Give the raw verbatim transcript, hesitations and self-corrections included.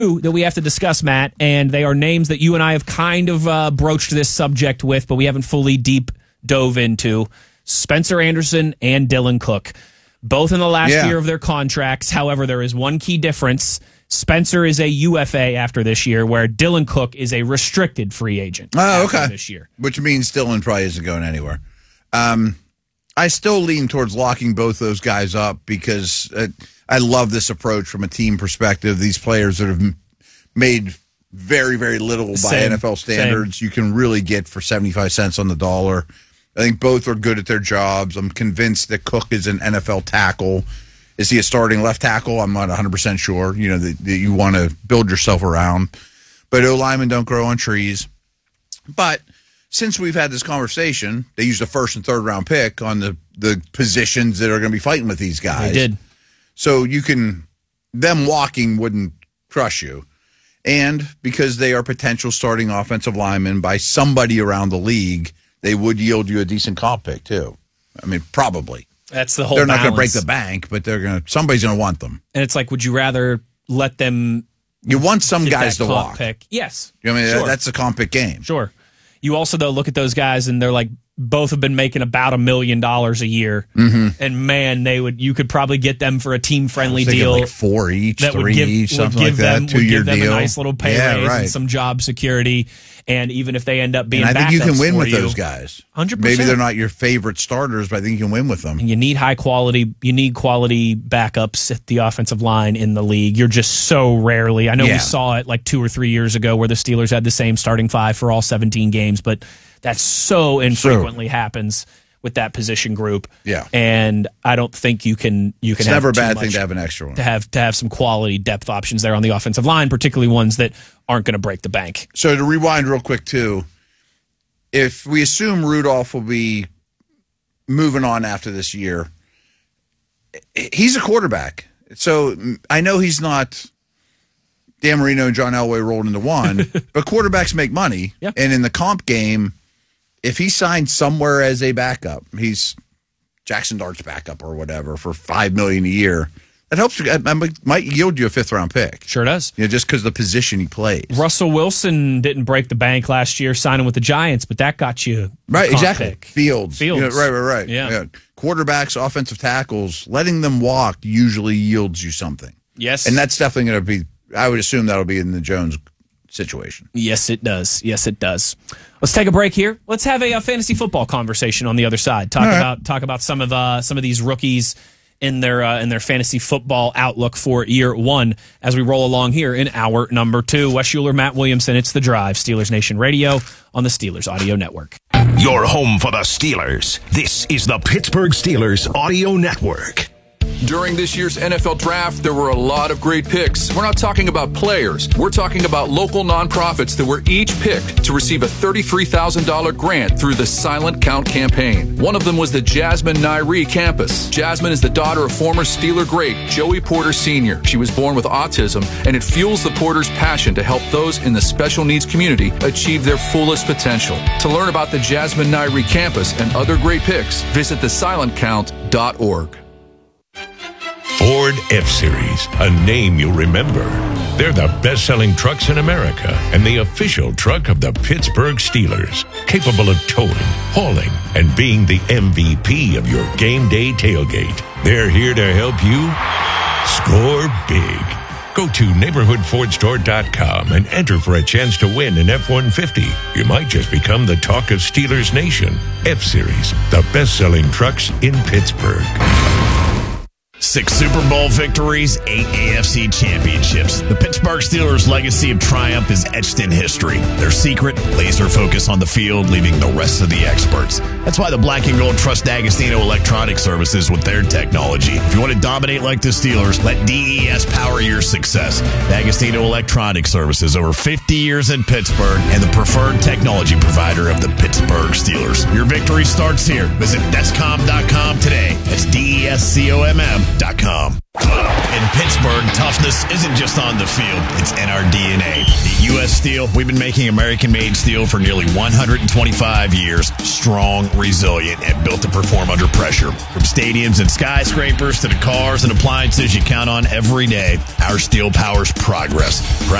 that we have to discuss, Matt, and they are names that you and I have kind of uh, broached this subject with, but we haven't fully deep dove into. Spencer Anderson and Dylan Cook, both in the last yeah. year of their contracts. However, there is one key difference. Spencer is a U F A after this year, where Dylan Cook is a restricted free agent oh, after okay. this year. Which means Dylan probably isn't going anywhere. Um, I still lean towards locking both those guys up because uh, I love this approach from a team perspective. These players that have made very, very little by Same. N F L standards, Same. you can really get for seventy-five cents on the dollar. I think both are good at their jobs. I'm convinced that Cook is an N F L tackle. Is he a starting left tackle? I'm not one hundred percent sure. You know, that, that you want to build yourself around. But O-linemen don't grow on trees. But since we've had this conversation, they used a first and third round pick on the, the positions that are going to be fighting with these guys. They did. So you can, them walking wouldn't crush you. And because they are potential starting offensive linemen by somebody around the league, they would yield you a decent comp pick too. I mean, probably. That's the whole They're not going to break balance. the bank, but they're going to, somebody's going to want them. And it's like, would you rather let them You want some get guys that to comp walk. pick? Yes. You know what I mean? Sure. That's a comp pick game. Sure. You also, though, look at those guys, and they're like, both have been making about a million dollars a year. Mm-hmm. And man, they would you could probably get them for a team friendly I was thinking deal. like four each, that three would give, each, would something give like them, that. Two would year give them deal. a nice little pay yeah, raise right. and some job security. And even if they end up being and I think you can backups win for with you, those guys. one hundred percent. Maybe they're not your favorite starters, but I think you can win with them. And you need high quality, you need quality backups at the offensive line in the league. You're just so rarely. I know Yeah. we saw it like two or three years ago where the Steelers had the same starting five for all seventeen games, but that so infrequently True. happens with that position group. Yeah. And I don't think you can you can It's have never a too bad much thing to have an extra one. to have to have some quality depth options there on the offensive line, particularly ones that aren't going to break the bank. So to rewind real quick too, if we assume Rudolph will be moving on after this year, he's a quarterback. So I know he's not Dan Marino and John Elway rolled into one, but quarterbacks make money. Yeah. And in the comp game, if he signs somewhere as a backup, he's Jackson Dart's backup or whatever for five million dollars a year. That helps. That might yield you a fifth round pick. Sure does. You know, just because of the position he plays. Russell Wilson didn't break the bank last year signing with the Giants, but that got you a Right, comp exactly. pick. Fields. Fields. You know, right, right, right. Yeah. Quarterbacks, offensive tackles, letting them walk usually yields you something. Yes. And that's definitely going to be, I would assume that'll be in the Jones situation. Yes, it does. Yes, it does. Let's take a break here. Let's have a, a fantasy football conversation on the other side. Talk All right. about talk about some of uh, some of these rookies in their uh, in their fantasy football outlook for year one as we roll along here in hour number two. Wes Schuler, Matt Williamson. It's The Drive, Steelers Nation Radio on the Steelers Audio Network. Your home for the Steelers. This is the Pittsburgh Steelers Audio Network. During this year's N F L Draft, there were a lot of great picks. We're not talking about players. We're talking about local nonprofits that were each picked to receive a thirty-three thousand dollars grant through the Silent Count campaign. One of them was the Jasmine Nairi campus. Jasmine is the daughter of former Steeler great Joey Porter Senior She was born with autism, and it fuels the Porters' passion to help those in the special needs community achieve their fullest potential. To learn about the Jasmine Nairi campus and other great picks, visit the silent count dot org. Ford F-Series, a name you'll remember. They're the best-selling trucks in America and the official truck of the Pittsburgh Steelers, capable of towing, hauling, and being the M V P of your game day tailgate. They're here to help you score big. Go to neighborhood ford store dot com and enter for a chance to win an F one fifty. You might just become the talk of Steelers Nation. F-Series, the best-selling trucks in Pittsburgh. Six Super Bowl victories, eight A F C championships. The Pittsburgh Steelers' legacy of triumph is etched in history. Their secret, laser focus on the field, leaving the rest of the experts. That's why the Black and Gold trust D'Agostino Electronic Services with their technology. If you want to dominate like the Steelers, let D E S power your success. D'Agostino Electronic Services, over fifty years in Pittsburgh, and the preferred technology provider of the Pittsburgh Steelers. Your victory starts here. Visit descom dot com today. That's D E S C O M M dot com. In Pittsburgh, toughness isn't just on the field, it's in our D N A. At U S Steel, we've been making American-made steel for nearly one hundred twenty-five years. Strong, resilient, and built to perform under pressure. From stadiums and skyscrapers to the cars and appliances you count on every day, our steel powers progress. Proud